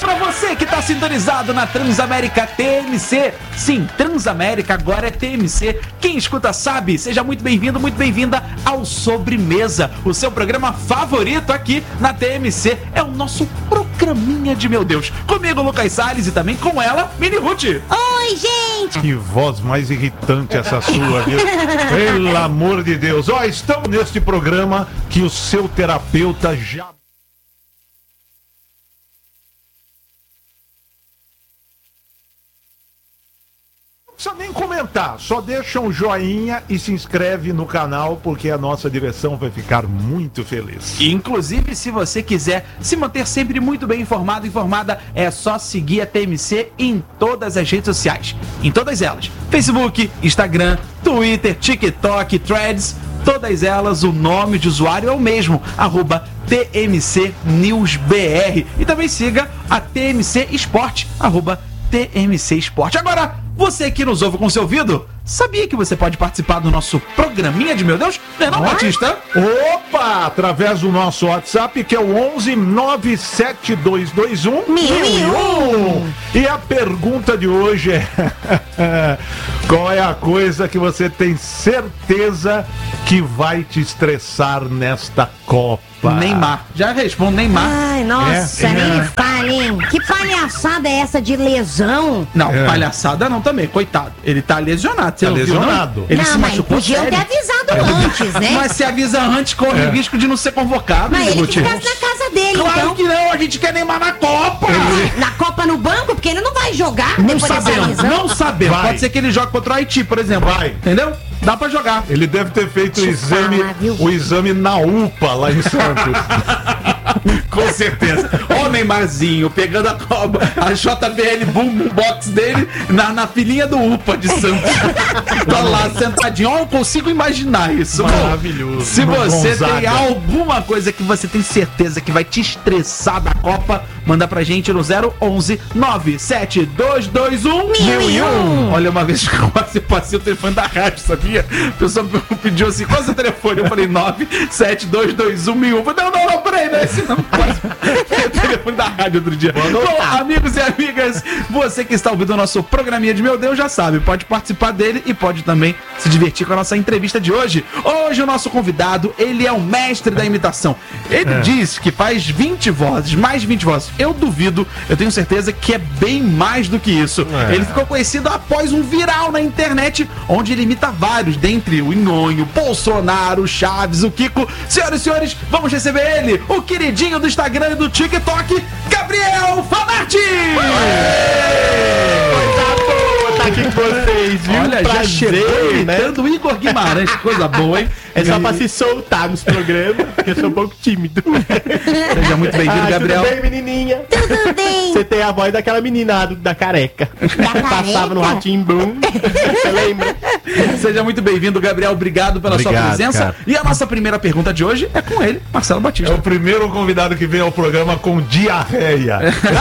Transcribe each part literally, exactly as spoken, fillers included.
Pra você que tá sintonizado na Transamérica T M C, sim, Transamérica agora é T M C. Quem escuta sabe, seja muito bem-vindo, muito bem-vinda ao Sobremesa, o seu programa favorito aqui na T M C. É o nosso programinha de meu Deus. Comigo, Lucas Salles, e também com ela, Mini Ruth. Oi, gente! Que voz mais irritante essa sua, viu? Pelo amor de Deus. Ó, estamos neste programa que o seu terapeuta já... Não precisa nem comentar, só deixa um joinha e se inscreve no canal, porque a nossa direção vai ficar muito feliz. Inclusive, se você quiser se manter sempre muito bem informado, informada, é só seguir a T M C em todas as redes sociais. Em todas elas. Facebook, Instagram, Twitter, TikTok, Threads, todas elas, o nome de usuário é o mesmo, arroba T M C News B R. E também siga a T M C Esporte, arroba T M C Esporte. Agora, você que nos ouve com seu ouvido, sabia que você pode participar do nosso programinha de meu Deus? Não é não, Batista? Opa! Através do nosso WhatsApp, que é o onze nove sete dois dois um Mil e um. E a pergunta de hoje é: qual é a coisa que você tem certeza que vai te estressar nesta Copa? Neymar. Já respondo, Neymar. Ai, nossa, É, nem é. me fale, hein? Que palhaçada é essa de lesão? Não, É. palhaçada não também, coitado. Ele tá lesionado, você Tá não viu, lesionado. não? Ele não, se mas machucou podiam ter sério. avisado antes, né? Mas se avisa antes, corre É. risco de não ser convocado, Mas ele Ruth. que ficasse na casa dele, Claro então. que não, a gente quer Neymar na Copa. Na Copa no banco, porque ele não vai jogar Não depois dessa sabemos, lesão. não sabemos. Vai. Pode ser que ele jogue contra o Haiti, por exemplo. Vai. Entendeu? Dá pra jogar. Ele deve ter feito o Deixa eu exame, falar, viu? o exame na U P A lá em Santos. Com certeza. Ó o Neymarzinho pegando a, Copa, a J B L Boom Boom Box dele na, na filinha do U P A de Santos. Tá lá sentadinho. Ó, eu consigo imaginar isso. Maravilhoso. Se você Gonzaga. tem alguma coisa que você tem certeza que vai te estressar da Copa, manda pra gente no zero onze nove sete dois dois um Mil e um. Olha, uma vez que eu quase passei o telefone da rádio, sabia? A pessoa pediu assim, qual é o seu telefone? Eu falei nove sete dois dois um mil. Eu falei, não, não, não, peraí, não é esse não. Quase. Foi o telefone da rádio outro dia. Bom, amigos e amigas, você que está ouvindo o nosso programinha de meu Deus já sabe, pode participar dele e pode também se divertir com a nossa entrevista de hoje. Hoje o nosso convidado, ele é o mestre da imitação. Ele É. diz que faz vinte vozes, mais de vinte vozes. Eu duvido, eu tenho certeza que é bem mais do que isso. É. Ele ficou conhecido após um viral na internet, onde ele imita vários, dentre o Inhonho, Bolsonaro, Chaves, o Kiko. Senhoras e senhores, vamos receber ele, o queridinho do Instagram e do TikTok, Gabriel Fanarti! Tá aqui com vocês, viu? Olha, já Prazer, chegou né? imitando o Igor Guimarães, que coisa boa, hein? É só pra se soltar nos programas, porque eu sou um pouco tímido. Seja muito bem-vindo, Ah, Gabriel. tudo bem, menininha? Tudo bem. Você tem a voz daquela menina do- da careca. careca? Passava no Ratinho Boom. Você lembra? Seja muito bem-vindo, Gabriel. Obrigado pela sua Obrigado, presença. cara. E a nossa primeira pergunta de hoje é com ele, Marcelo É Batista. o primeiro convidado que vem ao programa com diarreia.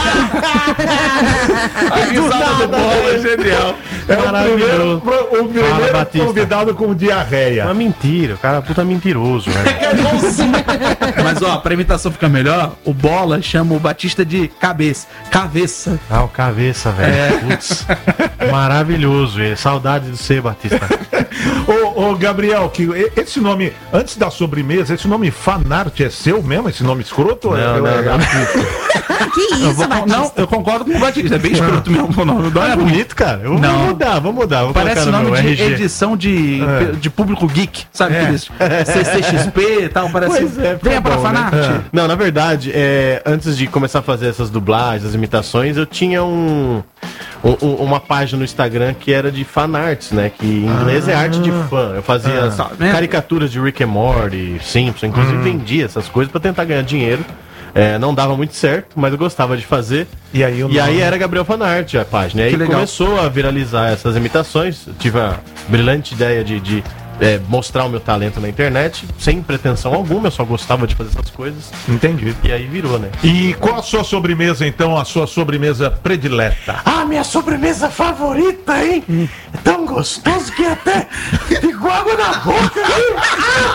A risada do Bola é genial. É o primeiro, Maravilhoso. pro- o primeiro Batista. convidado com diarreia. Uma mentira, o cara é puta mentiroso, né? Mas ó, pra imitação ficar melhor, o Bola chama o Batista de cabeça. Cabeça. Ah, o cabeça, velho. Putz. Maravilhoso, velho. Saudade do C, Batista. Ô, ô, Gabriel, que e- esse nome, antes da sobremesa, esse nome Fanart é seu mesmo? Esse nome escroto? ou é- Não, ou é não, não. gratuito? Que Eu isso, vou- Batista? não, eu concordo com o Batista. É bem escroto mesmo o nome. Não É é bonito, cara. Eu Não. vou mudar, vou mudar. Vou Parece colocar no nome meu de R G. edição de, É. de público geek, sabe? É. Aqueles C C X P e tal, parece. Pois é, fica Venha para bom, Fanart. né? Não, na verdade, é, antes de começar a fazer essas dublagens, as imitações, eu tinha um, um- um- uma página no Instagram que era de fanarts, né? Que em inglês é arte de fã. Eu fazia Ah, tá vendo? caricaturas de Rick and Morty, Simpson, inclusive vendia essas coisas pra tentar ganhar dinheiro. É, não dava muito certo, mas eu gostava de fazer. E aí, o E nome- aí era Gabriel Fanart a página. E aí Que legal. começou a viralizar essas imitações. Eu tive a brilhante ideia de, de, é, mostrar o meu talento na internet, sem pretensão alguma, eu só gostava de fazer essas coisas. Entendi. E aí virou, né? E qual a sua sobremesa, então, a sua sobremesa predileta? Ah, minha sobremesa favorita, hein? É tão gostoso que até ficou água na boca, viu?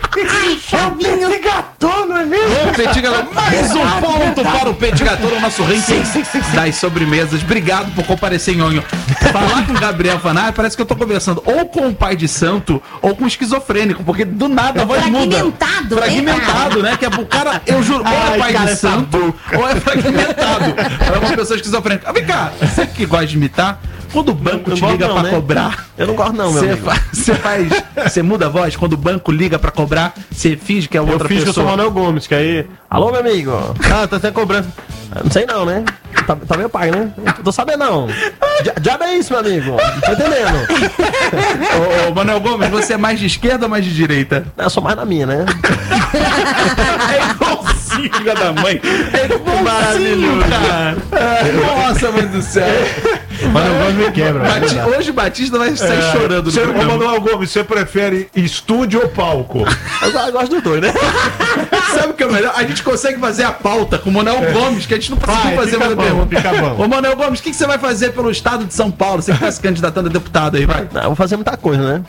Chavinho. Gatô, não é mesmo? Ô, Petit Gatô, mais um ponto para o Petit Gatô no nosso ranking das sobremesas. Obrigado por comparecer, Nhonho. Falar com o Gabriel Fanari parece que eu tô conversando ou com o pai de santo ou com o esquizofrênico, porque do nada a voz muda. Fragmentado, né, Fragmentado, né? Que é o cara, eu juro, ou é Ai, pai cara, de essa santo ou é fragmentado. Ou é uma pessoa esquizofrênica. Vem cá, você que gosta de imitar, quando o banco Eu te gosto liga não, pra né? cobrar, Eu não gosto não, meu você amigo. faz, você faz, você muda a voz quando o banco liga pra cobrar, você finge que é Eu outra fiz que eu sou pessoa. Manuel Gomes, que aí... Alô, meu amigo. Ah, tá até cobrando. Ah, não sei não, né? Tá, tá meu pai, né? Não tô sabendo não. Já, já é isso, meu amigo. Não tô entendendo. Ô, ô, Manuel Gomes, você é mais de esquerda ou mais de direita? Eu sou mais na minha, né? É igualzinho, filha da mãe. É igualzinho, Maravilhoso. cara. Nossa, mãe do céu. Manuel Gomes me quebra. Bati- Hoje o Batista vai sair chorando no Você, ô, programa. Manuel Gomes, você prefere estúdio ou palco? Eu, eu gosto dos dois, né? Sabe o que é melhor? A gente consegue fazer a pauta com o Manuel Gomes, que a gente não conseguiu Vai, fazer fica mais a bom, pergunta. fica bom. Ô, Manuel Gomes, o que, que você vai fazer pelo estado de São Paulo? Você que tá se candidatando a deputado aí, vai. Não, eu vou fazer muita coisa, né?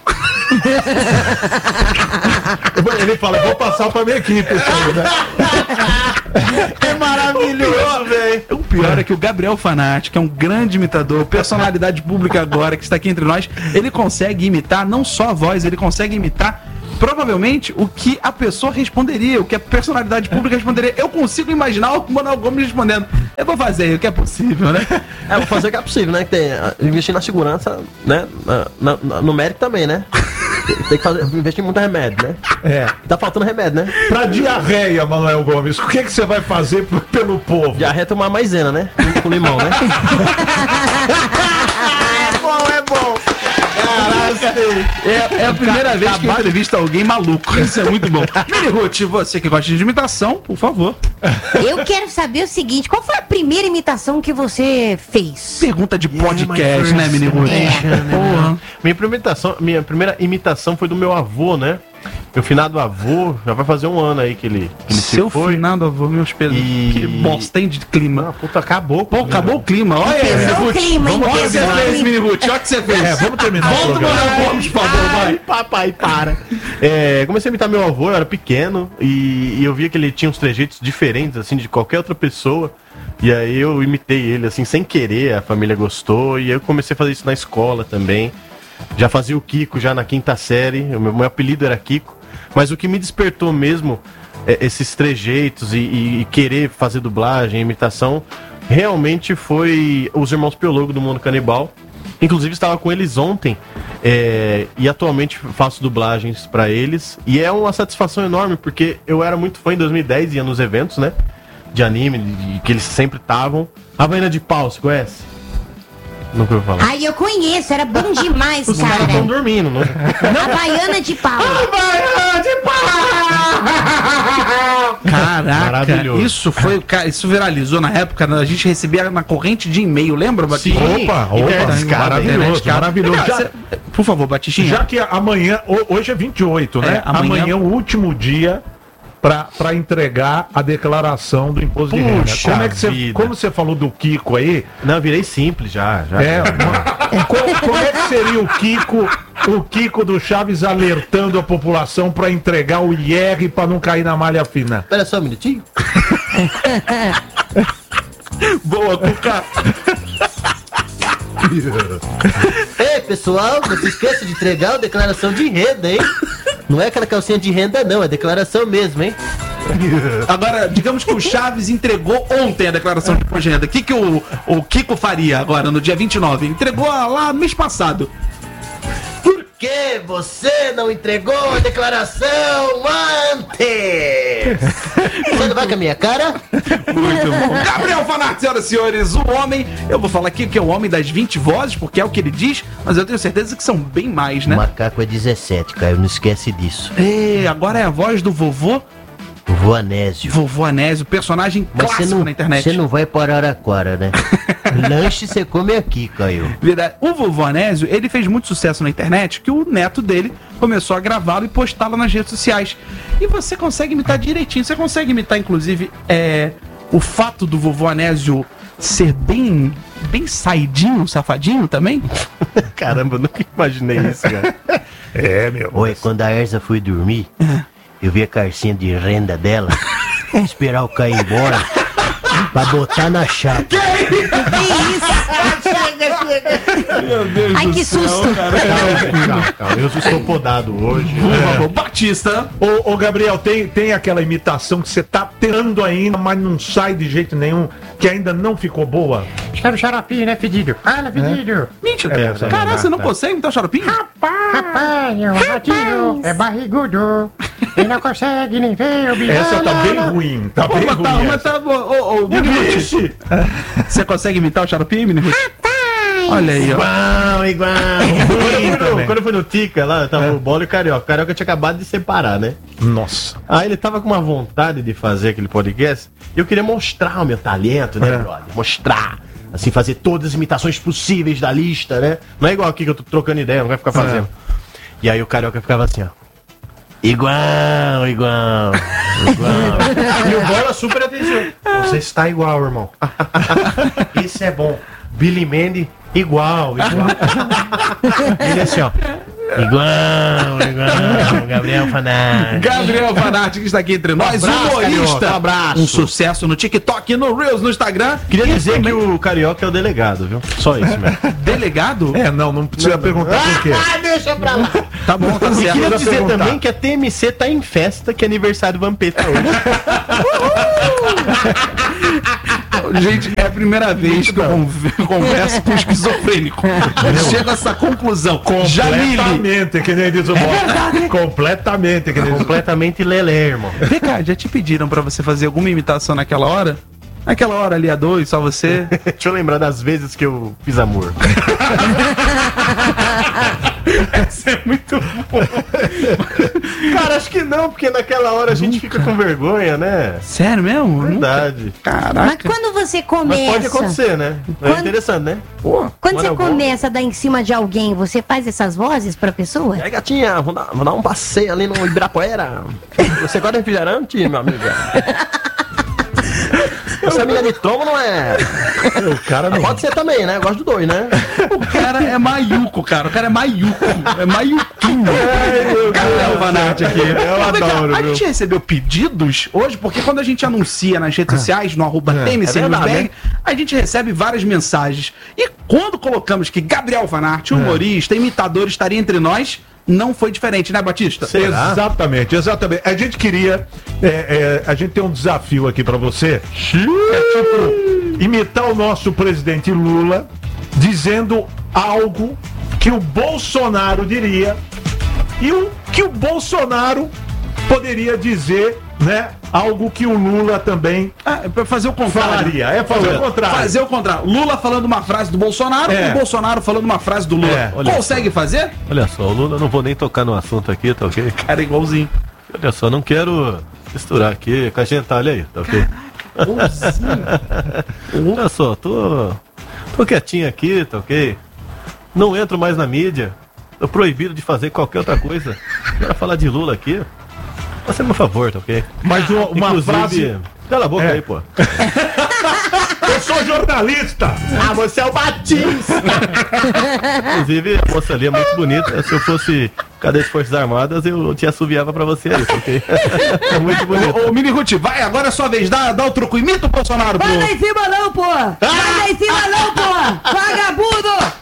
Ele fala, vou passar pra minha equipe. Isso aí, né? É maravilhoso, velho. O pior é que o Gabriel Fanati, que é um grande imitador, personalidade pública agora, que está aqui entre nós, ele consegue imitar não só a voz, ele consegue imitar provavelmente o que a pessoa responderia, o que a personalidade pública responderia. Eu consigo imaginar o Manuel Gomes respondendo. Eu vou fazer o que é possível, né? É, vou fazer o que é possível, né? Que tem, ah, investir na segurança, né? Na, na- na- no médico também, né? Tem- Tem que fazer, investir muito remédio, né? É. Tá faltando remédio, né? Pra diarreia, Manuel Gomes, o que, que você vai fazer p- pelo povo? Diarreia tomar maisena, né? Com limão, né? É bom, é bom. É, é a primeira vez que eu entrevisto alguém maluco. Isso é muito bom. Mini Ruth, você que gosta de imitação, por favor. Eu quero saber o seguinte, qual foi a primeira imitação que você fez? Pergunta de podcast, né, Mini Ruth? Porra. Minha primeira imitação, minha primeira imitação foi do meu avô, né? Meu finado avô, já vai fazer um ano aí que ele, que ele Seu se foi. finado avô, meus pesos. E- Que bosta hein, de clima. Ah, puta, acabou. Pô, acabou o clima. Olha aí, Mini Pesou o Ruth. clima, hein? Vamos olha o que você Pesou o fez, clima. Mini Ruth. Olha o que você fez. É, vamos terminar o Volta o programa. Manuel Gomes, por favor, vai. Ai, papai, para. É, comecei a imitar meu avô, eu era pequeno, e, e eu via que ele tinha uns trejeitos diferentes, assim, de qualquer outra pessoa. E aí eu imitei ele, assim, sem querer, a família gostou, e aí eu comecei a fazer isso na escola também. Já fazia o Kiko já na quinta série, o meu, meu apelido era Kiko. Mas o que me despertou mesmo, é, esses trejeitos e, e- e querer fazer dublagem, imitação, realmente foi os Irmãos Piologo do Mundo Canibal. Inclusive estava com eles ontem, é, e atualmente faço dublagens para eles. E é uma satisfação enorme, porque eu era muito fã em dois mil e dez, ia nos eventos, né? De anime, de- de- que eles sempre estavam. Havaiana de Pau, você conhece? Nunca ouviu falar. Ai, eu conheço, era bom demais, Os caras cara. estão dormindo, né? Havaiana de pau. Caraca, Maravilhoso. isso foi, cara, isso viralizou na época, né? A gente recebia na corrente de e-mail, lembra, Batista? Sim. Opa, opa, Internet, cara, maravilhoso, Internet, cara. maravilhoso. Legal, Já- você- por favor, Batistinha. Já que amanhã, ho- hoje é vinte e oito, né? É, amanhã- amanhã é o último dia pra, pra entregar a declaração do imposto de renda. Puxa Como é que você, vida. como você falou do Kiko aí, Não, eu virei simples já. já. é, uma- co- como é que seria o Kiko, o Kiko do Chaves alertando a população pra entregar o I R pra não cair na malha fina? Espera só um minutinho. Boa, Cuca. Ei, pessoal, não se esqueça de entregar a declaração de renda, hein? Não é aquela calcinha de renda, não, é declaração mesmo, hein? Agora, digamos que o Chaves entregou ontem a declaração de imposto de renda. O que, que o, o Kiko faria agora, no dia vinte e nove? Entregou lá no mês passado. Por que você não entregou a declaração antes? Você não vai com a minha cara? Muito bom. Gabriel Fanart, senhoras e senhores, o homem, eu vou falar aqui que é o homem das vinte vozes, porque é o que ele diz, mas eu tenho certeza que são bem mais, O né? macaco é dezessete, Caio, não esquece disso. É, agora é a voz do vovô, O vô Anésio. vovô Anésio, personagem Mas clássico você não, na internet. você não vai para Araraquara, né? Lanche você come aqui, Caio. Verdade. O vovô Anésio, ele fez muito sucesso na internet, que o neto dele começou a gravá-lo e postá-lo nas redes sociais. E você consegue imitar direitinho. Você consegue imitar, inclusive, é, o fato do vovô Anésio ser bem, bem saidinho, safadinho também? Caramba, eu nunca imaginei isso, cara. É, meu. Oi, quando a Erza foi dormir, eu vi a carcinha de renda dela, esperar o cara ir embora, pra botar na chapa. Que isso? Chega, chega. Meu Deus Ai, do que céu, susto. cara. Calma, calma, eu estou podado hoje. Por favor, Batista. Ô, ô, Gabriel, tem, tem aquela imitação que você tá tentando ainda, mas não sai de jeito nenhum, que ainda não ficou boa? Quero xaropinho, né, fedido? Fala, fedido. Mentira. É, essa Caralho, não dá, você não tá. consegue imitar o xaropinho? Rapaz, o ratinho é barrigudo. Ele não consegue nem ver o bicho. Essa tá bem ruim, tá Pô, bem mas tá, ruim. mas essa. tá, ô, ô, Mini Ruth. Você consegue imitar o xaropinho, Mini Ruth? Olha aí, ó. Igual, igual. Quando eu fui no- também. Quando eu fui no Tica lá, tava o Bola e o Carioca. O Carioca tinha acabado de separar, né? Nossa. Aí ele tava com uma vontade de fazer aquele podcast e eu queria mostrar o meu talento, né, É. brother? Mostrar. Assim, fazer todas as imitações possíveis da lista, né? Não é igual aqui que eu tô trocando ideia, não vai ficar fazendo. E aí o Carioca ficava assim, ó. Igual, igual, igual. E o Bola super atenção. Você está igual, irmão. Isso é bom. Billy Mandy, igual, igual. Ele assim, ó. Igual, igual. Gabriel Fanati. Gabriel Fanati, que está aqui entre nós, abraço, humorista. Carioca, um abraço. Um sucesso no TikTok, no Reels, no Instagram. Queria E dizer também- que o Carioca é o delegado, viu? Só isso mesmo. Delegado? É, não, não precisa perguntar por quê. Ah, deixa pra lá. Tá bom, tá E certo. queria Precisa dizer perguntar. também que a T M C tá em festa, que é aniversário do Vampeta hoje. Gente, é a primeira vez que eu con- converso com um esquizofrênico. Chega a essa conclusão. Jamile. Completamente, que nem diz o Bola. Completamente, que nem diz o Completamente lelé, irmão. Vem cá, já te pediram pra você fazer alguma imitação naquela hora? Naquela hora ali a dois, só você? Deixa eu lembrar das vezes que eu fiz amor. Isso é muito bom. Cara, acho que não, porque naquela hora a gente fica com vergonha, né? Sério mesmo? Verdade. Mas Caraca. quando você Mas começa. pode acontecer, né? É Quando- interessante, né? Quando Quando você é bom. começa a dar em cima de alguém, você faz essas vozes pra pessoa? E aí, gatinha, vamos dar, vamos dar um passeio ali no Ibirapuera. Você gosta de refrigerante, meu amigo? Você é amiga de Tom, não é? O cara não. Pode ser também, né? Eu gosto do dois, né? O cara é maiuco, cara. O cara é maiuco. É maiuquinho. Gabriel Fanati aqui. Eu Vem cá, adoro, A viu? gente recebeu pedidos hoje, porque quando a gente anuncia nas redes sociais, no arroba T M C é verdade, Newsberg, a gente recebe várias mensagens. E quando colocamos que Gabriel Fanati, humorista, imitador, estaria entre nós, não foi diferente, né, Batista? Será? Exatamente, exatamente. A gente queria. é, é, a gente tem um desafio aqui pra você. É tipo imitar o nosso presidente Lula dizendo algo que o Bolsonaro diria e o que o Bolsonaro poderia dizer, né? Algo que o Lula também Ah, é pra fazer o contrário. falaria. É fazer o contrário. Fazer o contrário. Lula falando uma frase do Bolsonaro É. e o Bolsonaro falando uma frase do Lula. É, olha Consegue fazer? Olha só, o Lula, não vou nem tocar no assunto aqui, tá ok? Cara, é igualzinho. Olha só, não quero misturar aqui com a gentalha aí, tá ok? Olha só, tô, tô quietinho aqui, tá ok? Não entro mais na mídia. Tô proibido de fazer qualquer outra coisa. Para falar de Lula aqui, faça meu favor, tá ok? Mas uma, uma Inclusive, frase. cala a boca É. aí, pô. Eu sou jornalista! Ah, você é o Batista! Inclusive, a moça ali é muito bonita. Se eu fosse cadete de Forças Armadas, eu te assoviava pra você aí, ok? É muito bonito. Ô, ô Mini Ruth, vai, agora é sua vez. Dá, dá o truco. Imita o Bolsonaro, pô. Vai lá em cima não, pô! Vai lá em cima não, pô! Vagabundo!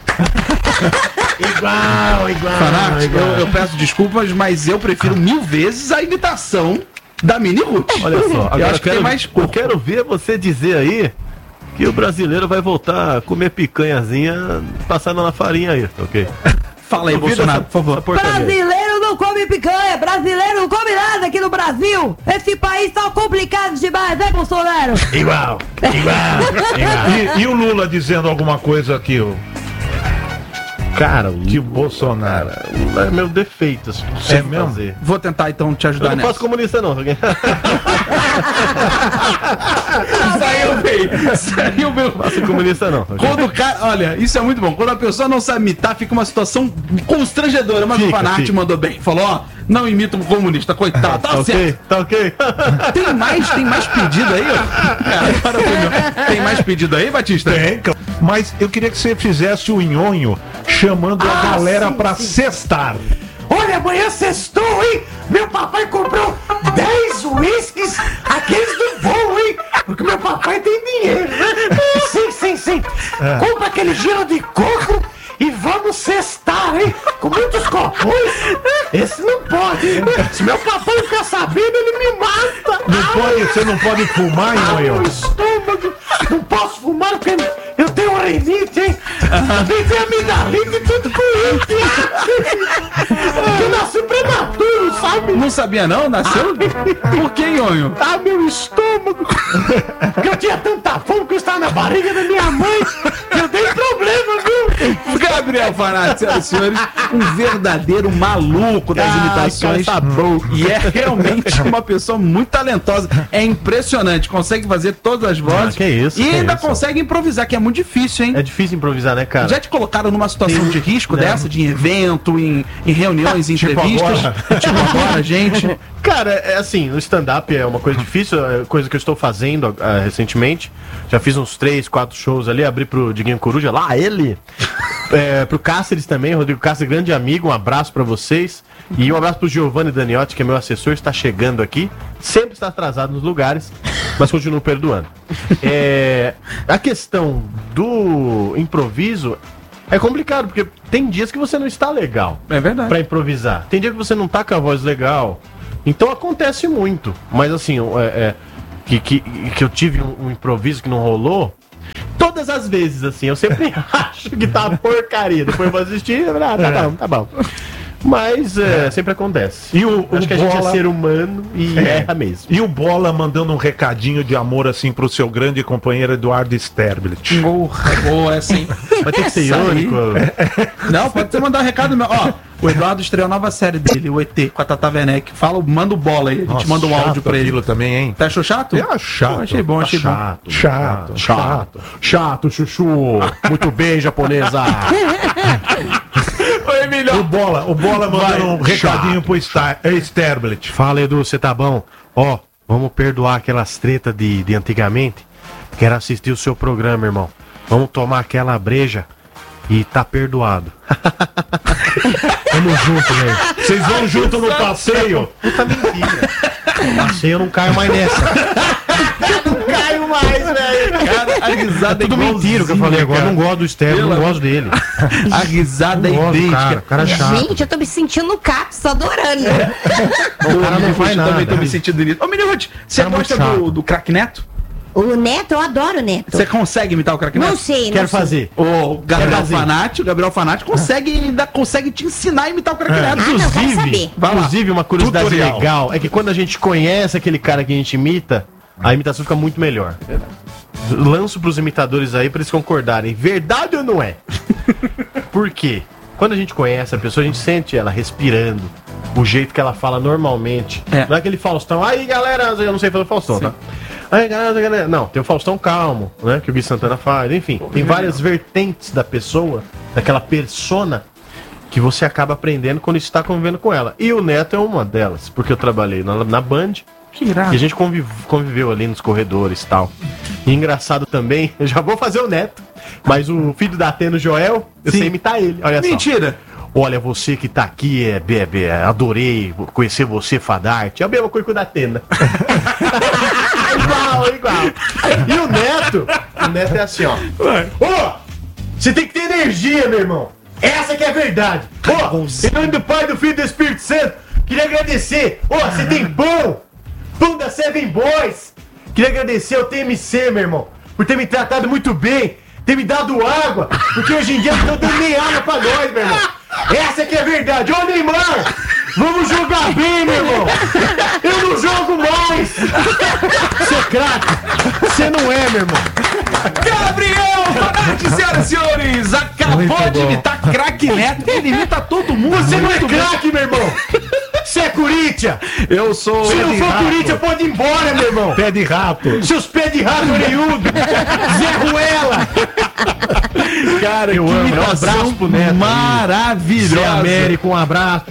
Igual, igual, Fanati, eu, eu peço desculpas, mas eu prefiro mil vezes a imitação da Mini Ruth. Olha só, eu agora acho que quero, tem mais eu corpo. quero ver você dizer aí que o brasileiro vai voltar a comer picanhazinha passada na farinha aí, tá ok? Fala aí, Duvida Bolsonaro, essa- por favor. essa porcaria aí. Brasileiro não come picanha! Brasileiro não come nada aqui no Brasil! Esse país tá complicado demais, né, Bolsonaro? Igual, igual, igual. E, e o Lula dizendo alguma coisa aqui, o Cara, o que o Bolsonaro. Lula é meu defeito, assim, não sei É mesmo? fazer. Vou tentar então te Eu ajudar não nessa. faço comunista não, tá ok? Saiu bem. Saiu bem. Faço comunista não. tá ok? Quando o cara, olha, isso é muito bom. Quando a pessoa não sabe imitar, fica uma situação constrangedora. Mas o Fica, Fanati fica. mandou bem. Falou, ó, não imita um comunista, coitado. Tá, Tá certo. ok, tá ok. Tem mais, tem mais pedido aí, ó. É, agora foi meu. Tem mais pedido aí, Batista? Tem, mas eu queria que você fizesse o nhonho chamando a galera pra cestar. Olha, amanhã sextou, hein? Meu papai comprou dez uísques, aqueles do bom, hein? Porque meu papai tem dinheiro, né? Sim, sim, sim. Compra aquele gelo de coco e vamos cestar, hein? Com muitos copos. Esse não pode, hein? Se meu papai ficar sabendo, ele me mata. Não pode, você não pode fumar, hein, Ai, meu Noel? estômago. Não posso fumar porque eu tenho rinite, hein? Também tenho amidalite e tudo com isso. Eu nasci prematuro, sabe? Não sabia não? Nasceu? Por que, Nhonho? Ah, meu estômago. Porque eu tinha tanta fome que eu estava na barriga da minha mãe. Eu dei problema, viu? Gabriel Fanati, senhoras e senhores, um verdadeiro maluco das Ah, imitações. cara, tá bom. E é realmente uma pessoa muito talentosa. É impressionante, consegue fazer todas as vozes. Ah, que isso, e que ainda isso. consegue improvisar, que é muito difícil, hein? É difícil improvisar, né, cara? Já te colocaram numa situação de risco Não. dessa, de evento, em, em reuniões, em Tipo entrevistas? agora. Tipo agora, gente. Cara, é assim, o stand-up é uma coisa difícil, é coisa que eu estou fazendo ah, recentemente. Já fiz uns três, quatro shows ali, abri pro Diguinho Coruja, lá ele. É, pro Cáceres também, Rodrigo Cáceres, grande amigo, um abraço pra vocês. E um abraço pro Giovanni Daniotti, que é meu assessor, está chegando aqui. Sempre está atrasado nos lugares, mas continuo perdoando. É, a questão do improviso é complicado, porque tem dias que você não está legal. É verdade. Pra improvisar. Tem dia que você não tá com a voz legal. Então acontece muito. Mas assim, é, é, que, que, que eu tive um, um improviso que não rolou. Todas as vezes, assim, eu sempre acho que tá uma porcaria. Depois eu vou assistir e ah, tá bom, tá bom. Mas é, sempre acontece. E o, Acho o que a gente é Bola- ser humano e É. erra mesmo. E o Bola mandando um recadinho de amor assim pro seu grande companheiro Eduardo Sterblit. Porra, boa essa, hein? Vai ter que ser Essa aí. irônico. Não, pode ser mandar um recado meu. Ó, o Eduardo estreou a nova série dele, o E T, com a Tata Werneck. Fala, manda o bola aí, a gente manda um áudio pra ele. aquilo também, hein? Tá achou chato? É chato. Pô, achei bom, Tá achei bom. Chato. Chato, chato. Chato, chuchu. Muito bem, japonesa. Oi, Emílio. O Bola, o Bola mandando Vai. um recadinho pro Star, é, Sterblit. Fala, Edu, você tá bom? Ó, vamos perdoar aquelas tretas de, de antigamente. Quero assistir o seu programa, irmão. Vamos tomar aquela breja e tá perdoado. Tamo junto, velho. Vocês vão junto no passeio? Puta mentira. Passeio eu não caio mais nessa. Não caio mais, velho. Cara, a risada é Tudo mentira o que eu falei agora. Eu não gosto do Stereo, não gosto dele. A risada é Não gosto do idêntica. cara. O cara é chato. Gente, eu tô me sentindo no CAPS, tô adorando. O cara não faz Eu também tô nada. me sentindo nisso. Ô, Menino Ruth, você Cara, gosta muito do, chato. do Crack Neto? O Neto, eu adoro o Neto. Você consegue imitar o Crack Neto? Não sei, não Quero sei. fazer. O Gabriel fazer. Fanati, o Gabriel Fanati consegue, ainda consegue te ensinar a imitar o Crack Neto. Ah, não, quero Inclusive, saber. Vai lá. inclusive, uma curiosidade Tutorial. legal é que quando a gente conhece aquele cara que a gente imita, a imitação fica muito melhor. Lanço pros imitadores aí pra eles concordarem. Verdade ou não é? Por quê? Quando a gente conhece a pessoa, a gente sente ela respirando, o jeito que ela fala normalmente. É. Não é aquele Faustão. Aí, galera, eu não sei fazer Faustão, tá? Aí, galera, galera. Não, tem o Faustão calmo, né? Que o Gui Santana faz. Enfim, tem várias vertentes da pessoa, daquela persona, que você acaba aprendendo quando está convivendo com ela. E o Neto é uma delas, porque eu trabalhei na, na Band Que irado. e a gente conviv- conviveu ali nos corredores e tal. E engraçado também, eu já vou fazer o Neto, mas o filho da Atena, o Joel, eu Sim. sei imitar ele. Olha só. Mentira. Olha, você que tá aqui, é, é, é, adorei conhecer você, Fadarte. É a mesma coisa que o da Atena. igual, igual. E o Neto, o Neto é assim, ó. Ô, você tem que ter energia, meu irmão. Essa que é a verdade. Ô, em nome do Pai, do Filho e do Espírito Santo, queria agradecer. Ô, você tem pão. Pão da Seven Boys. Queria agradecer ao T M C, meu irmão, por ter me tratado muito bem, ter me dado água, porque hoje em dia não estão dando nem água pra nós, meu irmão. Essa que é a verdade. Ô, Neymar, vamos jogar bem, meu irmão. Eu não jogo mais. Seu craque, você não é, meu irmão. Gabriel Fanati, senhoras e senhores, acabou de imitar Crack Neto. Ele imita todo mundo. Você não é muito bem. craque, meu irmão. Você é Corinthians. Eu sou. Se não for rato. Corinthians, pode ir embora, meu irmão. Pé de rato. Seus pés de rato orelhudo. Zé Ruela. Cara, Eu que amo. Um imitação abraço pro Neto aí. maravilhosa. Zé Américo, um abraço.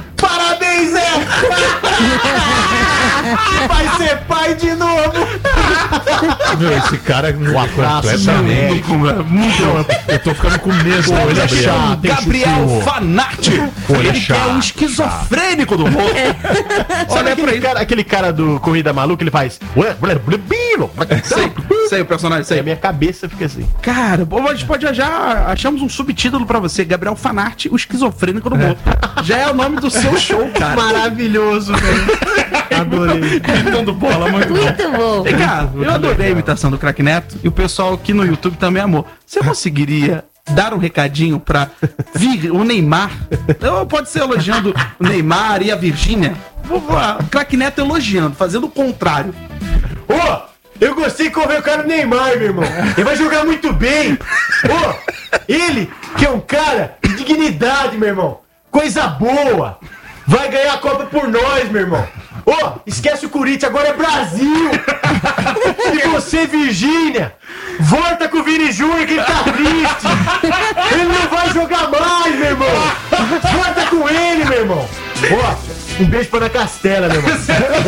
Parabéns, Zé. Vai ser pai de novo. Meu, esse cara não é completamente. Muito. Eu tô ficando com medo do Ele é Gabriel. chato, Gabriel Fanatti. Ele que é um esquizofrênico do humor. Sabe Olha pra aquele ele. cara, aquele cara do Corrida Maluca, ele faz... Sei, sei o personagem, Aí sei. a minha cabeça fica assim. Cara, bom, a gente pode já, já achamos um subtítulo pra você, Gabriel Fanatti, o esquizofrênico do humor. Já é o nome do seu show, cara. Maravilhoso, velho. Adorei. Gritando bola, muito bom. Muito bom. Vem cá, eu adorei a imitação do Craque Neto e o pessoal aqui no YouTube também amou. Você conseguiria dar um recadinho pra vir o Neymar? Ou pode ser elogiando o Neymar e a Virgínia? Vou lá, o Craque Neto elogiando, fazendo o contrário. Ô, eu gostei de convocar o Neymar, meu irmão. Ele vai jogar muito bem. Ô, ele, que é um cara de dignidade, meu irmão. Coisa boa. Vai ganhar a Copa por nós, meu irmão. Ô, esquece o Corinthians, agora é Brasil. E você, Virgínia, volta com o Vini Júnior que ele tá triste. Ele não vai jogar mais, meu irmão. Volta com ele, meu irmão. Ó, um beijo pra Ana Castela, meu irmão.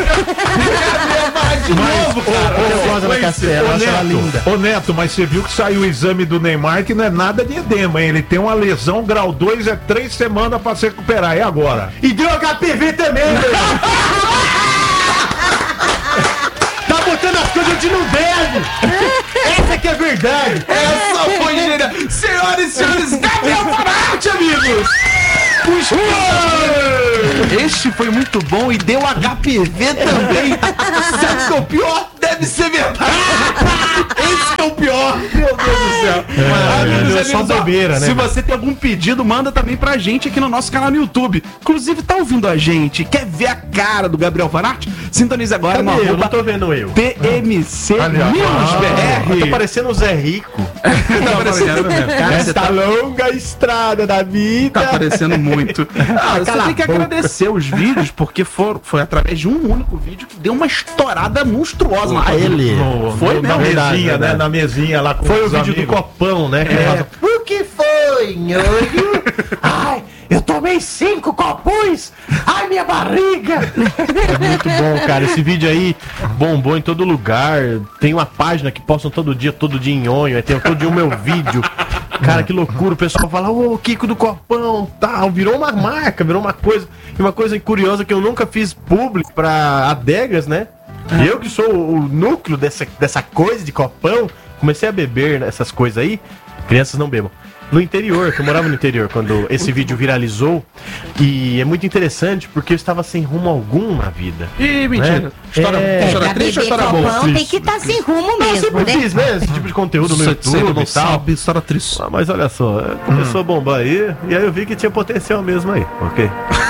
De novo, cara. Eu gosto da Castela, eu acho ela linda. Ô Neto, mas você viu que saiu o exame do Neymar que não é nada de edema, hein? Ele tem uma lesão grau dois, é três semanas pra se recuperar. E agora? E deu H P V também, meu irmão. Tá botando as coisas onde não deve. Essa que é a verdade. Essa foi genial. Senhoras e senhores, Gabriel Fanatti, amigos. Este foi muito bom e deu H P V também. Sabe que é o pior? Deve ser verdade. Esse é o pior. Meu Deus do céu. Amigos, é só amigos, ó, bobeira, né, Se mano? você tem algum pedido, manda também pra gente aqui no nosso canal no YouTube. Inclusive, tá ouvindo a gente? Quer ver a cara do Gabriel Fanatti? Sintonize agora no Cadê? Eu não arroba tô vendo eu. T M C Ali, ó. News B Eu tô R. parecendo o Zé Rico. Tá parecendo, cara, você tá longa estrada da vida. Tá aparecendo muito. Ah, você Cala tem que a boca. agradecer os vídeos, porque for, foi através de um único vídeo que deu uma estourada monstruosa na Ah, ele. No- Foi no- na mesmo, mesinha, verdade, né? verdade. Na mesinha lá com Foi o os vídeo do amigos. copão, né? Que É. faz- O que foi, nhonho? Ai, eu tomei cinco copões. Ai, minha barriga. É muito bom, cara. Esse vídeo aí bombou em todo lugar. Tem uma página que postam todo dia, todo dia em onho. Aí tem todo dia o meu vídeo. Cara, que loucura. O pessoal fala, ô, Kiko do Copão, tal. Virou uma marca, virou uma coisa. E uma coisa curiosa que eu nunca fiz público pra adegas, né? Eu que sou o núcleo dessa, dessa coisa de copão, comecei a beber essas coisas aí. Crianças não bebam. No interior, que eu morava no interior quando esse vídeo viralizou. E é muito interessante porque eu estava sem rumo algum na vida. Ih, mentira. É. História, É. história Pra triste ou beber história boa? copão tem que estar sem rumo Eu mesmo, sempre né? fiz, né? Esse tipo de conteúdo no Você- você YouTube não e tal. sabe, história triste. Ah, mas olha só, começou a bombar aí, e aí eu vi que tinha potencial mesmo aí, ok?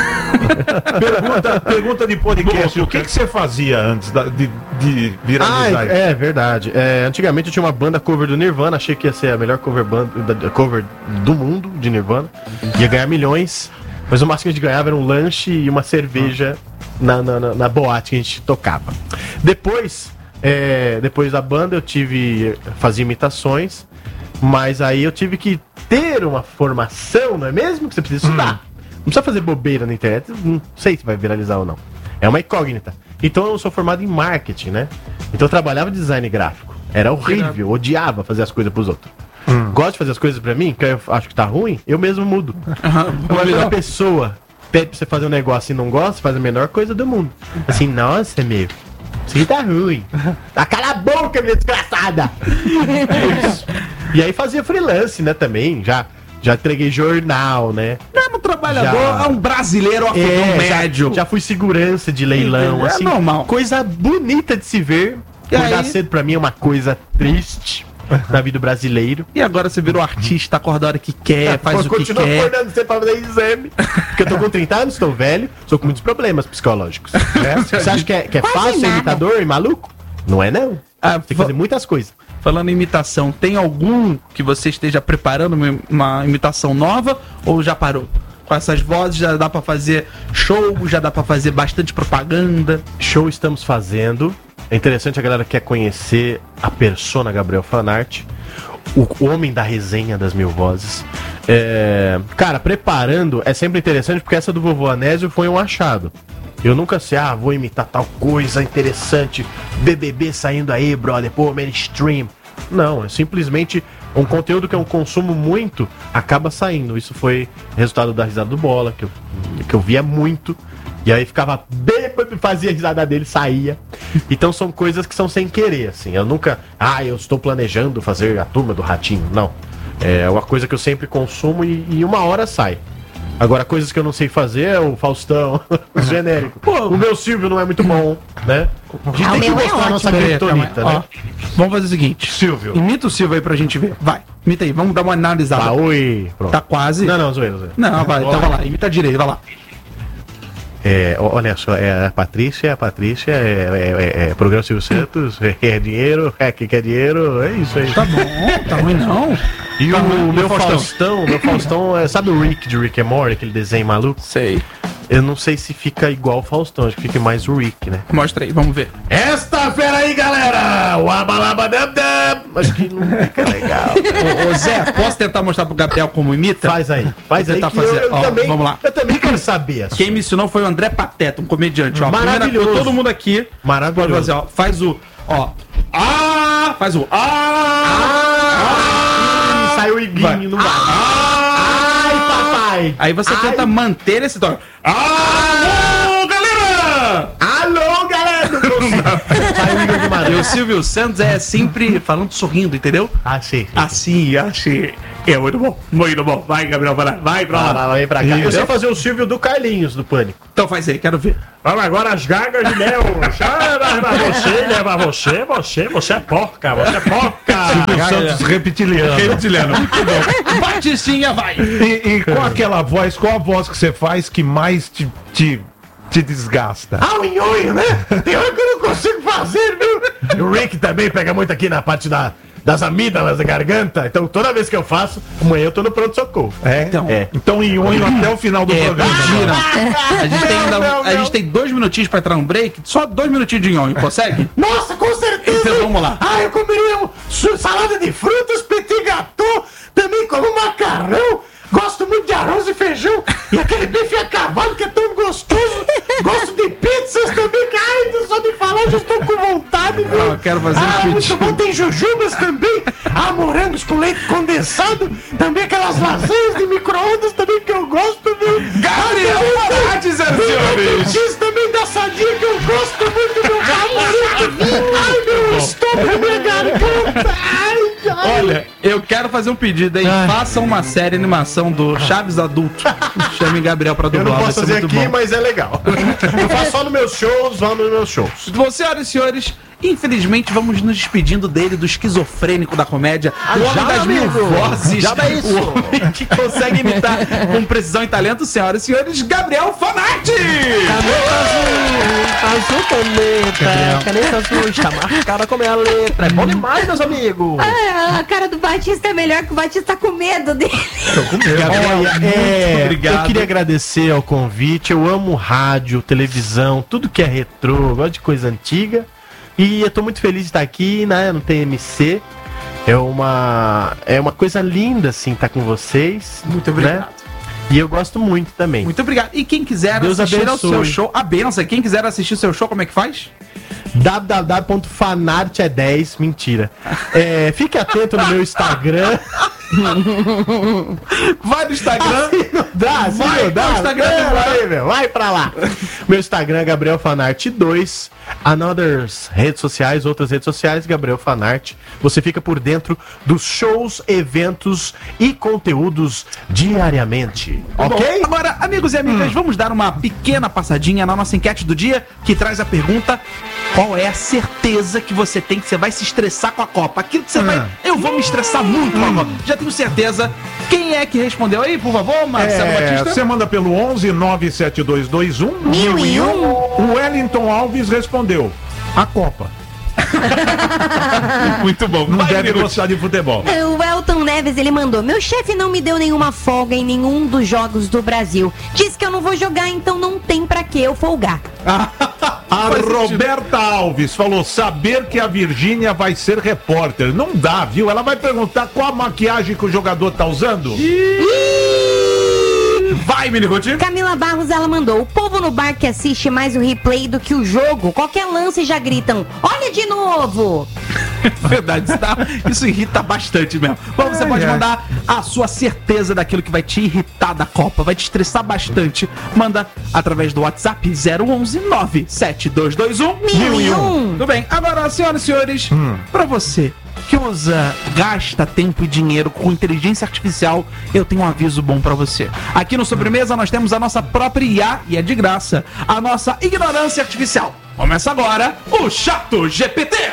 Pergunta, pergunta de podcast. O que, que você fazia antes da- de, de Ah, viralizar? é, é verdade. É, antigamente eu tinha uma banda cover do Nirvana, achei que ia ser a melhor cover, banda, da- cover do mundo de Nirvana. Ia ganhar milhões, mas o máximo que a gente ganhava era um lanche e uma cerveja na, na, na- na boate que a gente tocava. Depois, é, depois da banda eu tive. Fazia imitações, mas aí eu tive que ter uma formação, não é mesmo? Que você precisa estudar. Não precisa fazer bobeira na internet, não sei se vai viralizar ou não. É uma incógnita. Então eu sou formado em marketing, né? Então eu trabalhava de design gráfico. Era horrível, odiava fazer as coisas pros outros. Gosto de fazer as coisas pra mim, que eu acho que tá ruim, eu mesmo mudo. Agora, quando a pessoa pede pra você fazer um negócio e não gosta, faz a menor coisa do mundo. Assim, nossa, meu, isso aqui tá ruim. Ah, cala a boca, minha desgraçada! E aí fazia freelance, né, também. Já, já entreguei jornal, né? Mesmo trabalhador Já. é um brasileiro afegão É, já- médio. Já, fui segurança de leilão, Entendeu? É assim. normal. Coisa bonita de se ver. E Acordar aí? cedo pra mim é uma coisa triste na vida do brasileiro. E agora você virou artista, acorda a hora que quer, faz Vou o que continuar quer. acordando cedo pra fazer exame. Porque eu tô com trinta anos, estou velho, estou com muitos problemas psicológicos. Você acha que é, que é Quase fácil ser nada. imitador e maluco? Não é, não. Ah, Tem que fa- fazer muitas coisas. Falando em imitação, tem algum que você esteja preparando uma, uma imitação nova ou já parou? Com essas vozes já dá pra fazer show, já dá pra fazer bastante propaganda. Show estamos fazendo. É interessante, a galera quer conhecer a persona Gabriel Fanatti, o homem da resenha das mil vozes. É, cara, preparando é sempre interessante porque essa do Vovô Anésio foi um achado. Eu nunca sei, ah, vou imitar tal coisa interessante, B B B saindo aí, brother, pô, mainstream. Não, é simplesmente um conteúdo que eu consumo muito, acaba saindo. Isso foi resultado da risada do Bola, que eu, que eu via muito. E aí ficava bêbado, fazia a risada dele, saía. Então são coisas que são sem querer, assim. Eu nunca, ah, eu estou planejando fazer a Turma do Ratinho. Não. É uma coisa que eu sempre consumo e, e uma hora sai. Agora, coisas que eu não sei fazer é o Faustão, o genérico. Pô, o meu Silvio não é muito bom, né? A gente Ah, tem o que meu é mostrar a nossa ótimo. criptonita, Ó, né? vamos fazer o seguinte. Silvio. Imita o Silvio aí pra gente ver. Vai, imita aí, vamos dar uma analisada. Ah, oi. Pronto. Tá quase. Não, não, zoeira, zoeira. Não, vai, então vai lá, imita direito, vai lá. É, olha só, é a Patrícia, a Patrícia, é, é, é, é programa Silvio Santos, é, é dinheiro, é que quer dinheiro, é isso aí. Tá bom, tá ruim não. E Tá o ruim, meu Faustão? Faustão, meu Faustão, é, sabe o Rick de Rick and Morty, aquele desenho maluco? Sei. Eu não sei se fica igual o Faustão, acho que fica mais o Rick, né? Mostra aí, vamos ver. Esta fera aí, galera! O abalabadabdab! Acho que não fica legal. Ô, ô, Zé, posso tentar mostrar pro Gabriel como imita? Faz aí, faz Vou aí tentar que eu, fazer. eu Ó, também, vamos lá. eu também quero saber. a sua. Quem me ensinou foi o André Pateta, um comediante. Ó, primeira Maravilhoso. coisa, todo mundo aqui Maravilhoso. pode fazer, ó. Faz o, ó. Ah! Faz o ah! Ah, saiu o iguinho, Vai. não vai. Ai, papai! Aí você Ai. tenta manter esse tom. Alô, galera! Alô, galera! Não consigo. Saiu o Igor E o Guimarães. Silvio Santos é sempre falando sorrindo, entendeu? Ah, sim. Assim, assim. É muito bom, muito bom. Vai, Gabriel, vai lá. Vai pra Vai, lá. vai, vem pra cá. Eu Entendeu? sei fazer o Silvio do Carlinhos, do Pânico. Então faz aí, quero ver. Vamos agora as gagas de mel. Pra você, né? Pra você, você, você é porca, você é porca. Silvio Santos reptiliano. Reptiliano, muito bom. Batistinha, vai. E, e qual aquela voz, qual a voz que você faz que mais te, te, te desgasta? Ah, o nhonho, né? Tem hora que eu não consigo fazer, viu? E o Rick também pega muito aqui na parte da, das amígdalas da garganta. Então toda vez que eu faço, amanhã eu tô no pronto-socorro. É? Então. É. Então, nhonho até o final do É, programa. mentira. A gente, tem ainda- Não, não, a gente tem dois minutinhos pra entrar no break. Só dois minutinhos de nhonho, consegue? Nossa, com certeza. Então vamos lá. Ah, eu comeria um su- salada de frutas, petit gâteau, também como macarrão. Gosto muito de arroz e feijão. E aquele bife a cavalo que é tão gostoso. Gosto de pizzas também. que, Ai, só de falar já estou com vontade, viu? Eu quero fazer um Ah, muito pedido. bom. Tem jujubas também. Ah, morangos com leite condensado. Também aquelas lasanhas de micro-ondas também que eu gosto, viu? Gabriel Fanartes, senhoras e senhores. Cheese também da sadia que eu gosto muito, meu favorito. Ai, meu estômago, minha garganta. Ai, ai. Olha, eu quero fazer um pedido aí. Faça uma série animação do Chaves Adulto. Chame Gabriel pra Eu dublar. não vai posso ser fazer muito aqui, bom. mas é legal. Eu faço só nos meus shows, só nos meus shows. Bom, senhoras e senhores, infelizmente vamos nos despedindo dele, do esquizofrênico da comédia, o homem já, das mil amigo. vozes, Já é isso. o homem que consegue imitar com precisão e talento, senhoras e senhores, Gabriel Fanartes! Azul caneta, caneta azul, está marcada como é a letra. É bom demais, meus amigos. Ah, a cara do Batista é melhor que o Batista tá com medo dele. Olha, é, obrigado. eu queria agradecer ao convite. Eu amo rádio, televisão, tudo que é retrô, eu gosto de coisa antiga. E eu tô muito feliz de estar aqui, né, no T M C. É uma, é uma coisa linda, assim, estar com vocês. Muito obrigado. né? E eu gosto muito também. Muito obrigado. E quem quiser Deus assistir ao abençoe. seu show, a benção, quem quiser assistir o seu show, como é que faz? w w w ponto fanart é dez, mentira. É, fique atento no meu Instagram. Vai no Instagram. Não dá, assim Vai não dá. pro Instagram Pera agora. aí, meu, vai pra lá. Meu Instagram é Gabriel Fanart dois. Another redes sociais, outras redes sociais, Gabriel Fanart. Você fica por dentro dos shows, eventos e conteúdos diariamente. Ok? Bom, agora, amigos e amigas, vamos dar uma pequena passadinha na nossa enquete do dia, que traz a pergunta: qual é a certeza que você tem que você vai se estressar com a Copa? Aquilo que você vai. Eu vou me estressar muito com a Copa. Já tenho certeza. Quem é que respondeu aí, por favor, Marcelo É, Batista? você manda pelo onze nove sete dois dois um Mil e um. O Wellington Alves respondeu: a Copa. Muito bom. Não Vai, deve Minuto. gostar de futebol. O Elton Neves, ele mandou: meu chefe não me deu nenhuma folga em nenhum dos jogos do Brasil. Diz que eu não vou jogar, então não tem pra que eu folgar. A Faz sentido. Roberta Alves falou: saber que a Virgínia vai ser repórter. Não dá, viu? Ela vai perguntar qual a maquiagem que o jogador tá usando. Vai, Miniruti. Camila Barros, ela mandou: o povo no bar que assiste mais o replay do que o jogo. Qualquer lance já gritam: olha de novo. Verdade, isso, tá, isso irrita bastante mesmo. Bom, você Ai, pode ai. mandar a sua certeza daquilo que vai te irritar da Copa, vai te estressar bastante. Manda através do WhatsApp zero onze nove sete dois dois um Mil e um. Tudo bem, agora, senhoras e senhores, Hum. pra você que usa, gasta tempo e dinheiro com inteligência artificial, eu tenho um aviso bom pra você. Aqui no Sobremesa nós temos a nossa própria I A, e é de graça, a nossa ignorância artificial. Começa agora o Chato G P T.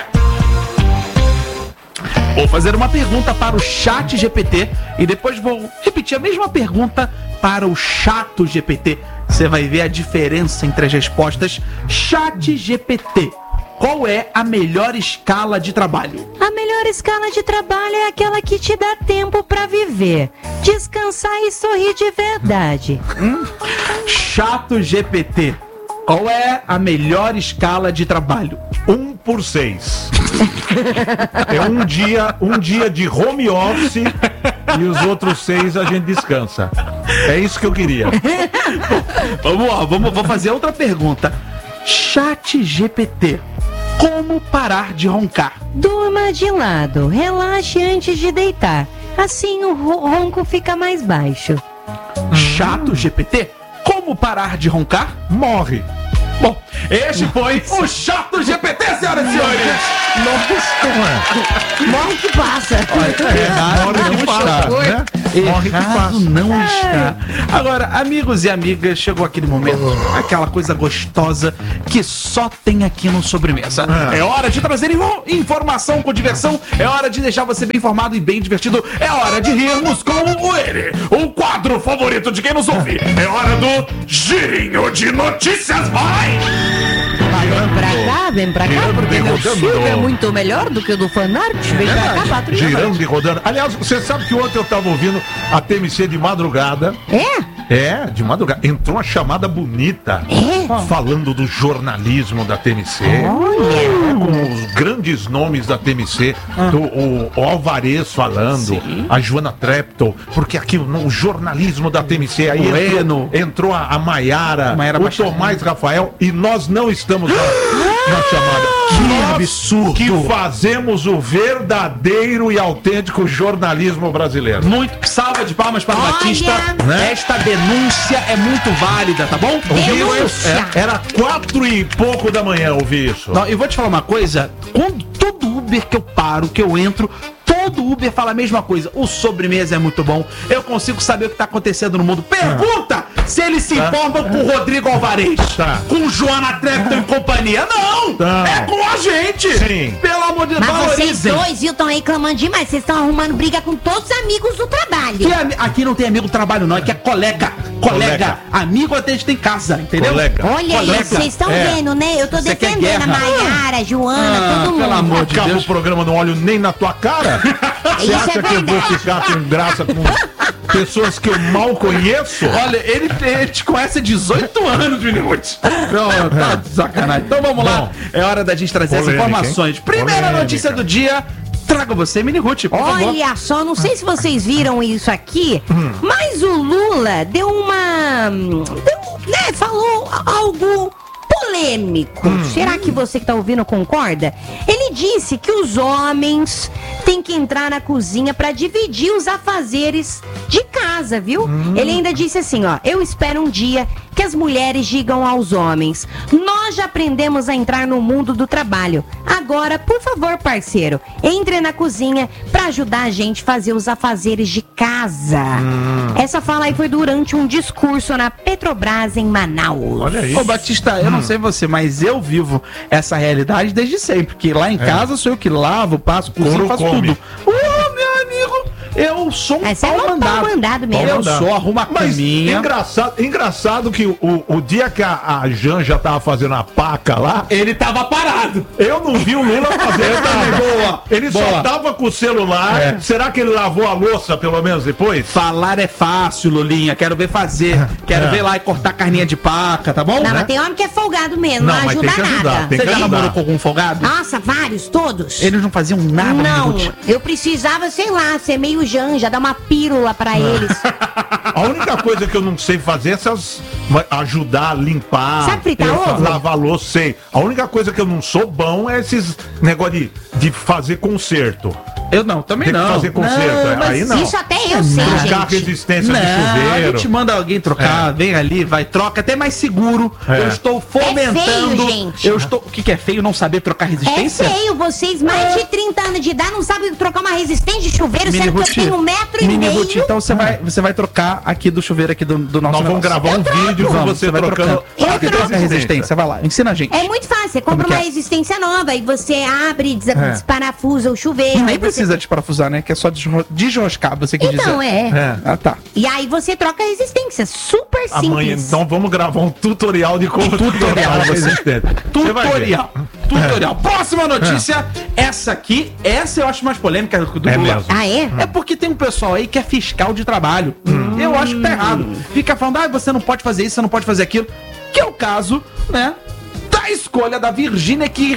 Vou fazer uma pergunta para o Chat G P T e depois vou repetir a mesma pergunta para o Chato G P T. Você vai ver a diferença entre as respostas. Chat G P T, qual é a melhor escala de trabalho? A melhor escala de trabalho é aquela que te dá tempo pra viver, descansar e sorrir de verdade. Chato G P T, qual é a melhor escala de trabalho? Um por seis. É um dia, um dia de home office e os outros seis a gente descansa. É isso que eu queria. Vamos lá, vamos, vou fazer outra pergunta. Chat G P T, como parar de roncar? Durma de lado, relaxe antes de deitar. Assim o ro- ronco fica mais baixo. Chato G P T, como parar de roncar? Morre. Bom, este foi o Chato G P T, senhoras e senhores. Morre que passa. Morre que passa, né? Morre que Errado passa. não está. Agora, amigos e amigas, chegou aquele momento, aquela coisa gostosa que só tem aqui no Sobremesa. É hora de trazer info- informação com diversão, é hora de deixar você bem informado e bem divertido, é hora de rirmos com o ele, o quadro favorito de quem nos ouve. É hora do Girinho de Notícias, vai! Vem pra cá, vem pra cá, Girando porque e meu rodando. Silvio é muito melhor do que o do Fanart. Vem pra cá, patrulha. Girando e rodando. Aliás, você sabe que ontem eu tava ouvindo a T M C de madrugada. É? É, de madrugada. Entrou uma chamada bonita. É? Falando do jornalismo da T M C. É, com os grandes nomes da T M C. Do, o, o Alvarez falando. A Joana Treptow. Porque aqui no o jornalismo da T M C. Aí O entrou, Eno. entrou a, a Maiara, Maiara o Baixarim. Tomás Rafael. E nós não estamos na, na chamada. Que Nós absurdo. que fazemos o verdadeiro e autêntico jornalismo brasileiro. Muito salva de palmas para o Olha, Batista. né? Esta denúncia é muito válida, tá bom? Denúncia. É, era quatro e pouco da manhã ouvir isso. Não, eu vou te falar uma coisa. Quando todo Uber que eu paro, que eu entro, todo Uber fala a mesma coisa. O Sobremesa é muito bom. Eu consigo saber o que tá acontecendo no mundo. Pergunta se eles se informam com o Rodrigo Alvarez. Tá. Com Joana Treptow e companhia. Não! Tá. É com a gente! Sim. Pelo amor de Deus, Mas vocês valorizem. dois, viu, estão reclamando demais. Vocês estão arrumando briga com todos os amigos do trabalho. Que ami- Aqui não tem amigo do trabalho, não. Aqui é colega. Colega. Colega. Amigo até a gente tem em casa, entendeu? Colega. Olha aí, Colega. vocês estão É. vendo, né? Eu tô Você quer defendendo a guerra? Maiara, a Joana, Ah, todo mundo. pelo amor de Acaba Deus. o programa, não olho nem na tua cara. Você Isso acha é que eu vou verdade. ficar com graça com pessoas que eu mal conheço? Olha, ele, ele te conhece há dezoito anos, Minute. Não, tá de sacanagem. Então vamos lá. Bom. É hora da gente trazer Polêmica, as informações. hein? Primeira Polêmica. notícia do dia. Traga você, Mini Ruth, por favor. Olha só, não sei se vocês viram isso aqui, mas o Lula deu uma. Deu, né, falou algo polêmico. Será que você que tá ouvindo concorda? Ele disse que os homens têm que entrar na cozinha pra dividir os afazeres de casa, viu? Ele ainda disse assim, ó: eu espero um dia que as mulheres digam aos homens: nós já aprendemos a entrar no mundo do trabalho. Agora, por favor, parceiro, entre na cozinha pra ajudar a gente a fazer os afazeres de casa. Essa fala aí foi durante um discurso na Petrobras em Manaus. Olha aí. Ô Batista, eu não sei você, mas eu vivo essa realidade desde sempre. Que lá em casa sou eu que lavo, passo, cozinho, Couro faço come. tudo. Ô, meu amigo, eu sou um Esse é pau um pau mandado. mandado mesmo. Eu Mandado. sou, arrumo a Mas caminha. engraçado, engraçado que o, o dia que a, a Janja tava fazendo a paca lá, Ele tava parado. eu não vi o Lula fazer nada. Boa, Ele só boa. tava com o celular. É. Será que ele lavou a louça pelo menos depois? Falar é fácil, Lulinha. Quero ver fazer. Quero É. ver lá e cortar carninha de paca, tá bom? Não, Né? mas tem homem que é folgado mesmo, não, Não, mas ajuda tem que ajudar, nada. tem Você que já ajudar. namorou com algum folgado? Nossa, vários, todos. Eles não faziam nada, Não, Minute. eu precisava, sei lá, ser meio janja, dar uma pílula pra eles. A única coisa que eu não sei fazer é essas. Ajudar a limpar. Sabe fritar eu- ovo? Lavar louça, sei. A única coisa que eu não sou bom é esses negócio de, de fazer conserto. Eu não, também Tem que não. fazer conserto. Não, mas Aí não. Isso até eu sei, Trocar gente. resistência Não, de a chuveiro. gente manda alguém trocar, vem ali, vai, troca, até mais seguro. É. Eu estou fomentando. feio, gente. Eu estou. O que, que é feio? Não saber trocar É resistência? feio, vocês, mais de trinta anos de idade, não sabem trocar uma resistente de chuveiro, Mini sendo que eu Ruth, tenho um metro e Mini meio. Ruth, então você vai, você vai trocar aqui do chuveiro aqui do, do nosso Nós vamos negócio. gravar um troco. vídeo com Vamos, você vai trocando. trocando. Eu Troca troco. a resistência, vai lá, ensina a gente. É muito fácil, você compra Como que uma é? resistência nova e você abre, des É. desparafusa o chuveiro. aí Nem você- precisa desparafusar, né? Que é só desro- desroscar, você quer dizer. Então, é. É. Ah, tá. E aí você troca a resistência, super Amanhã, simples. então vamos gravar um tutorial de como Tutorial, trocar você- resistente. Você vai ver. Tutorial. Tutorial. Próxima notícia. Essa aqui, essa eu acho mais polêmica do É Lula. mesmo. Ah, é? É porque tem um pessoal aí que é fiscal de trabalho. Eu acho que tá errado. Fica falando, ah, você não pode fazer isso, você não pode fazer aquilo. Que é o caso, né, da escolha da Virgínia, que,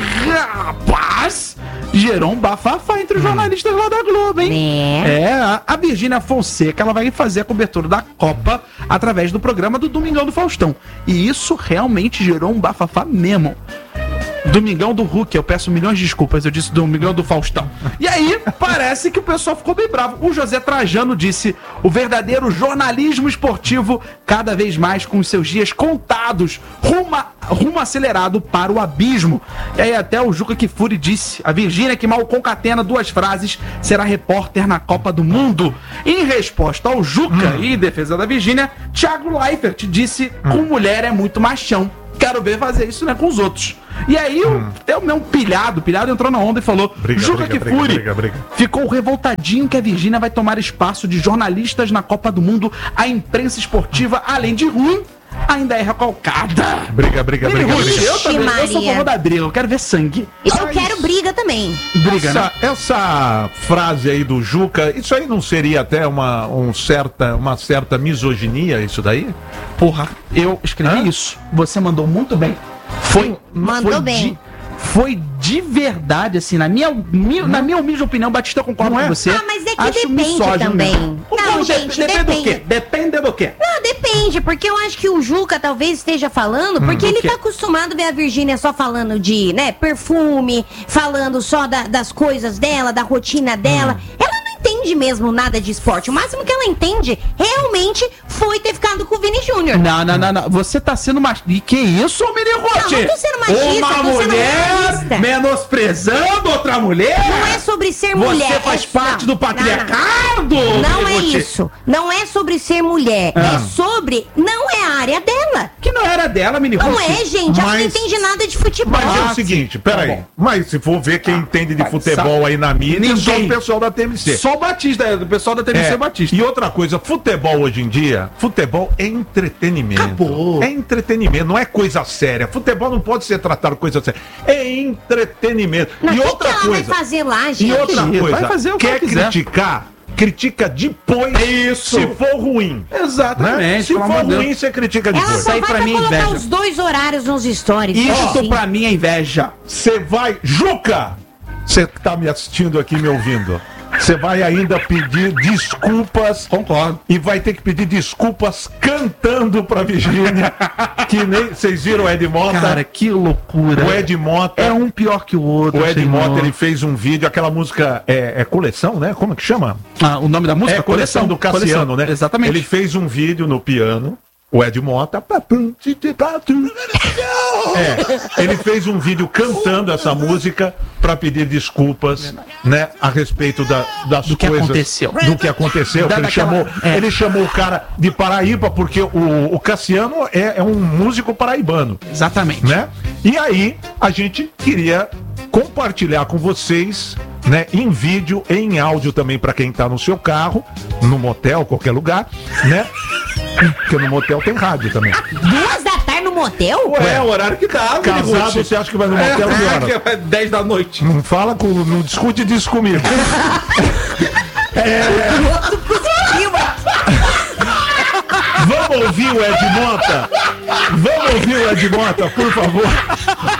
rapaz, gerou um bafafá entre os jornalistas lá da Globo, hein? É. É, a- a Virgínia Fonseca, ela vai fazer a cobertura da Copa através do programa do Domingão do Faustão. E isso realmente gerou um bafafá mesmo. Domingão do Hulk, eu peço milhões de desculpas, eu disse Domingão do Faustão. E aí, parece que o pessoal ficou bem bravo. O José Trajano disse: o verdadeiro jornalismo esportivo, cada vez mais com os seus dias contados, rumo, a- rumo acelerado para o abismo. E aí até o Juca Kfouri disse: a Virgínia, que mal concatena duas frases, será repórter na Copa do Mundo. Em resposta ao Juca e em defesa da Virgínia, Thiago Leifert disse: com mulher é muito machão. Quero ver fazer isso, né, com os outros. E aí, o até o meu pilhado, o pilhado entrou na onda e falou: Briga, Juca briga, Kfouri briga, briga, briga. ficou revoltadinho que a Virgínia vai tomar espaço de jornalistas na Copa do Mundo. A imprensa esportiva, além de ruim, ainda é recalcada. Briga, briga, briga, Ruth, briga. eu também, eu sou a Maria. favor da briga, eu quero ver sangue. E eu quero briga também. Briga, né? Essa, essa frase aí do Juca, isso aí não seria até uma, um certa, uma certa misoginia, isso daí? Porra, eu escrevi Hã? isso. Você mandou muito bem. Foi, Mandou foi bem. De, foi de verdade, assim, na minha, mi- na minha humilde opinião, Batista, eu concordo Não é? com você. Ah, mas é que Acho depende misógino também. mesmo. Não, Como de- gente, depende do depende. quê? Depende do quê? Não, depende, porque eu acho que o Juca talvez esteja falando, porque ele quê? tá acostumado a ver a Virgínia só falando de, né, perfume, falando só da- das coisas dela, da rotina dela. Ela não entende mesmo nada de esporte. O máximo que ela entende realmente foi ter ficado com o Vini Júnior. Não, não, não, não. Você tá sendo machista. E que isso, menino Não, não tô sendo machista, Uma tô sendo mulher realista. menosprezando outra mulher? Não é sobre ser Você mulher. faz é- parte não, do patriarcado? Não, não. Não é Menino isso. Não é sobre ser mulher. Ah. É sobre. Não é a área dela. Que não era dela, menino Não é, gente. Ela não Mas- entende nada de futebol. Mas é Ah, o seguinte, peraí. Tá bom. Mas se for ver quem entende de vai, futebol sabe? aí na mídia, é só Ninguém. o pessoal da T M C. Só o Batista, é, do pessoal da T V C É, Batista. E outra coisa, futebol hoje em dia, futebol é entretenimento. Acabou. É entretenimento, não é coisa séria. Futebol não pode ser tratado coisa séria. É entretenimento. Não, e o que outra que ela coisa. vai fazer lá, gente? E outra Vai coisa, fazer o que quer ela quiser. criticar, critica depois, Isso. se for ruim. Exatamente. Né? Se pelo for amor de Deus. ruim, você critica Ela depois. só aí vai pra pra mim é colocar inveja. os dois horários nos stories. Isso assim. pra mim é inveja. Você vai. Juca! Você que tá me assistindo aqui, me ouvindo. Você vai ainda pedir desculpas. Concordo. E vai ter que pedir desculpas cantando pra Virgínia. Que nem. Vocês viram o Ed Mota? Cara, que loucura. o Ed Mota. É um pior que o outro. O Ed senhor. Mota, ele fez um vídeo, aquela música é, é coleção, né? Como é que chama? Ah, o nome da música? É coleção do Cassiano, Coleção. né? Exatamente. Ele fez um vídeo no piano, o Ed Mota. É, ele fez um vídeo cantando essa música para pedir desculpas, né, a respeito da, das Do que coisas, aconteceu. do que aconteceu. Da- que ele daquela- chamou, é. ele chamou o cara de Paraíba porque o, o Cassiano é, é um músico paraibano, Exatamente. né? E aí a gente queria compartilhar com vocês, né, em vídeo e em áudio também para quem tá no seu carro, no motel, qualquer lugar, né? Porque no motel tem rádio também. Duas da tarde no motel? Ué, é o horário que dá, Casado, você acha que vai no motel que horas? É dez da noite. Não fala com, não discute disso comigo. Vamos ouvir o Ed Mota? Vamos ouvir o Ed Mota, por favor.